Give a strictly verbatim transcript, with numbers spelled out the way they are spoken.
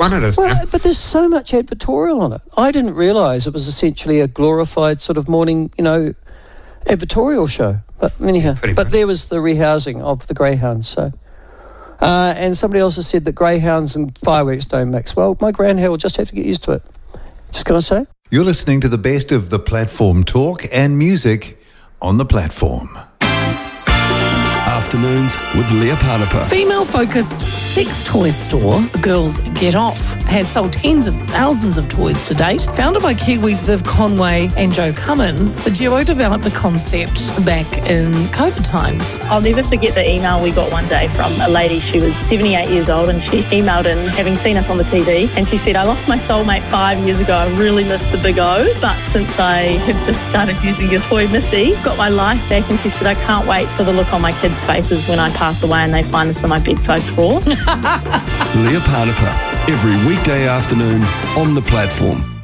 one it is. Well, now. but there's so much advertorial on it. I didn't realise it was essentially a glorified sort of morning, you know, advertorial show. But anyhow, Pretty but much. there was the rehousing of the greyhounds. So, uh, and somebody else has said that greyhounds and fireworks don't mix. Well, my grandhair will just have to get used to it. Just gonna say. You're listening to the best of the platform talk and music on the platform. Afternoons with Leah Parnapa. Female-focused sex toy store, Girls Get Off, has sold tens of thousands of toys to date. Founded by Kiwis Viv Conway and Joe Cummins, the duo developed the concept back in COVID times. I'll never forget the email we got one day from a lady. She was seventy-eight years old and she emailed in having seen us on the T V, and she said, I lost my soulmate five years ago. I really missed the big O, but since I have just started using your toy Missy, got my life back. And she said, I can't wait for the look on my kids' faces when I pass away and they find this on my bedside drawer. Leah Parnapa, every weekday afternoon on the platform.